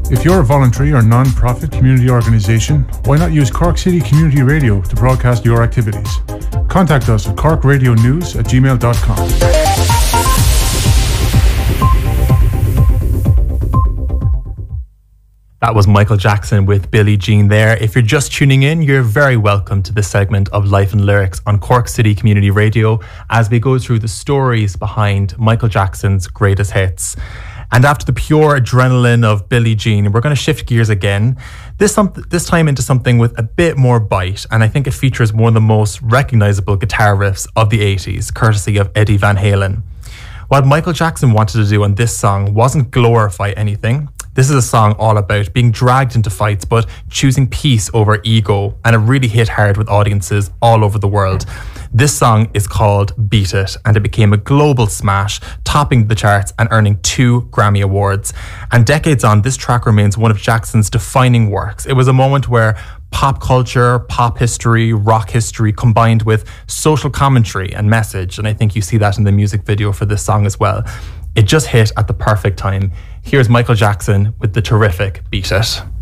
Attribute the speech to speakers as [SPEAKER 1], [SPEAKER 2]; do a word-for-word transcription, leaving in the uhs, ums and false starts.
[SPEAKER 1] If you're a voluntary or non-profit community organisation, why not use Cork City Community Radio to broadcast your activities? Contact us at cork radio news at gmail dot com.
[SPEAKER 2] That was Michael Jackson with Billie Jean there. If you're just tuning in, you're very welcome to this segment of Life and Lyrics on Cork City Community Radio as we go through the stories behind Michael Jackson's greatest hits. And after the pure adrenaline of Billie Jean, we're going to shift gears again, this, some, this time into something with a bit more bite, and I think it features one of the most recognisable guitar riffs of the eighties, courtesy of Eddie Van Halen. What Michael Jackson wanted to do on this song wasn't glorify anything. This is a song all about being dragged into fights, but choosing peace over ego, and it really hit hard with audiences all over the world. This song is called Beat It, and it became a global smash, topping the charts and earning two Grammy Awards. And decades on, this track remains one of Jackson's defining works. It was a moment where pop culture, pop history, rock history combined with social commentary and message, and I think you see that in the music video for this song as well. It just hit at the perfect time. Here's Michael Jackson with the terrific Beat It.